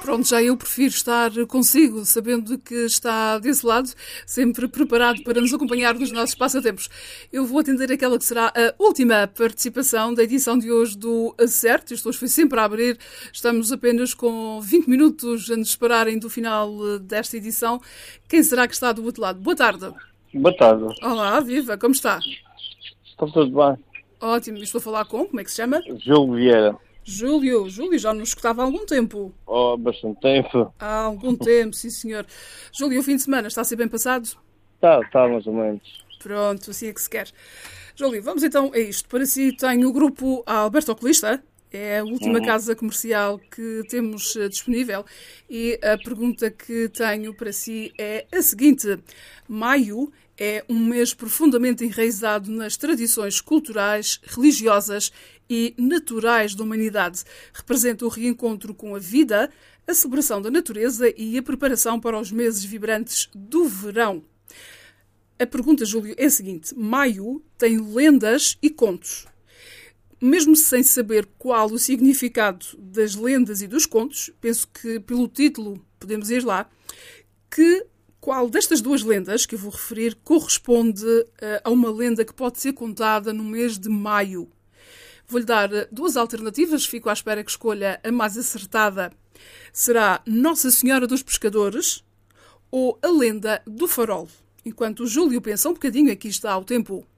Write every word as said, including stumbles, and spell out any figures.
Pronto, já eu prefiro estar consigo, sabendo que está desse lado, sempre preparado para nos acompanhar nos nossos passatempos. Eu vou atender aquela que será a última participação da edição de hoje do Acerto. Isto hoje foi sempre a abrir. Estamos apenas com vinte minutos a nos separarem do final desta edição. Quem será que está do outro lado? Boa tarde. Boa tarde. Olá, viva, como está? Está tudo bem? Ótimo, estou a falar com, como é que se chama? Júlio Vieira. Júlio, Júlio já nos escutava há algum tempo. Oh, bastante tempo. Há algum tempo, sim senhor. Júlio, o fim de semana está a ser bem passado? Está, está mais ou menos. Pronto, assim é que se quer. Júlio, vamos então a isto. Para si tem o grupo Alberto Oculista, é a última Uhum. casa comercial que temos uh, disponível, e a pergunta que tenho para si é a seguinte. Maio é um mês profundamente enraizado nas tradições culturais, religiosas e naturais da humanidade. Representa o reencontro com a vida, a celebração da natureza e a preparação para os meses vibrantes do verão. A pergunta, Júlio, é a seguinte. Maio tem lendas e contos. Mesmo sem saber qual o significado das lendas e dos contos, penso que pelo título podemos ir lá, que qual destas duas lendas que eu vou referir corresponde uh, a uma lenda que pode ser contada no mês de maio? Vou-lhe dar uh, duas alternativas, fico à espera que escolha a mais acertada. Será Nossa Senhora dos Pescadores ou a lenda do Farol? Enquanto o Júlio pensa um bocadinho, aqui está o tempo.